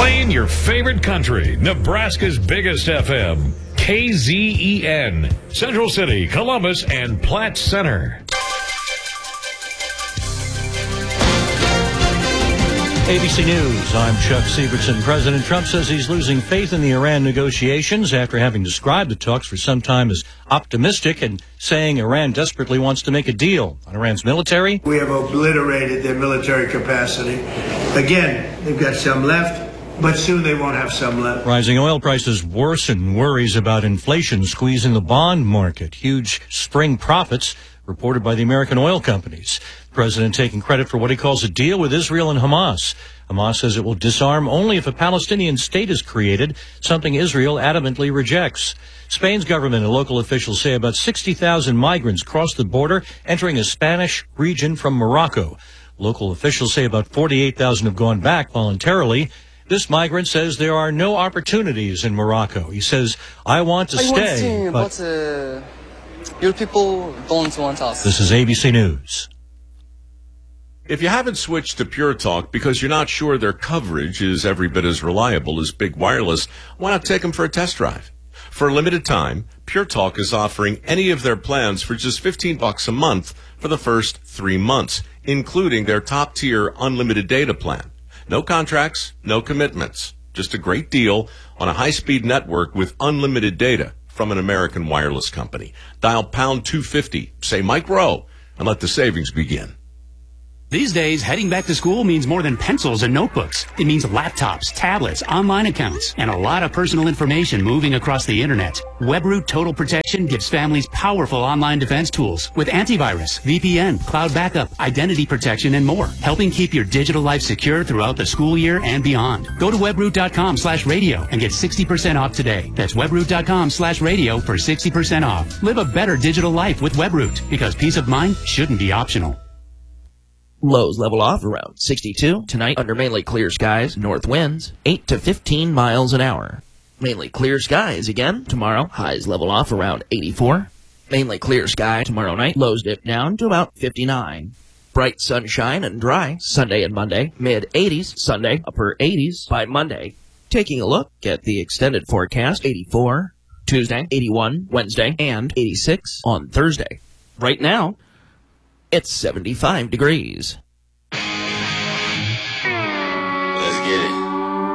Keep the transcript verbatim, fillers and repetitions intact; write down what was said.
Playing your favorite country, Nebraska's biggest F M, K Z E N, Central City, Columbus, and Platte Center. A B C News, I'm Chuck Sievertson. President Trump says he's losing faith in the Iran negotiations after having described the talks for some time as optimistic and saying Iran desperately wants to make a deal on Iran's military. We have obliterated their military capacity. Again, they've got some left, but soon they won't have some left. Rising oil prices worsen worries about inflation squeezing the bond market. Huge spring profits reported by the American oil companies. The president taking credit for what he calls a deal with Israel and Hamas. Hamas says it will disarm only if a Palestinian state is created, something Israel adamantly rejects. Spain's government and local officials say about sixty thousand migrants crossed the border entering a Spanish region from Morocco. Local officials say about forty-eight thousand have gone back voluntarily. This migrant says there are no opportunities in Morocco. He says, I want to I stay, want to, but... but uh... Your people don't want us. This is A B C News. If you haven't switched to Pure Talk because you're not sure their coverage is every bit as reliable as Big Wireless, why not take them for a test drive? For a limited time, Pure Talk is offering any of their plans for just fifteen bucks a month for the first three months, including their top-tier unlimited data plan. No contracts, no commitments. Just a great deal on a high-speed network with unlimited data from an American wireless company. Dial pound two fifty, say Mike Rowe, and let the savings begin. These days, heading back to school means more than pencils and notebooks. It means laptops, tablets, online accounts, and a lot of personal information moving across the internet. WebRoot Total Protection gives families powerful online defense tools with antivirus, V P N, cloud backup, identity protection, and more, helping keep your digital life secure throughout the school year and beyond. Go to webroot.com slash radio and get sixty percent off today. That's webroot.com slash radio for sixty percent off. Live a better digital life with WebRoot, because peace of mind shouldn't be optional. Lows level off around sixty-two. Tonight, under mainly clear skies, north winds, eight to fifteen miles an hour. Mainly clear skies again tomorrow. Highs level off around eighty-four. Mainly clear sky tomorrow night. Lows dip down to about fifty-nine. Bright sunshine and dry Sunday and Monday. Mid eighties Sunday, upper eighties by Monday. Taking a look at the extended forecast, eighty-four Tuesday, eighty-one Wednesday, and eighty-six on Thursday. Right now, it's seventy-five degrees.